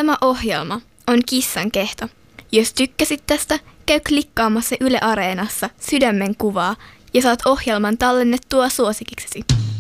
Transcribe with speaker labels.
Speaker 1: Tämä ohjelma on Kissan kehto. Jos tykkäsit tästä, käy klikkaamassa Yle Areenassa sydämen kuvaa ja saat ohjelman tallennettua suosikiksesi.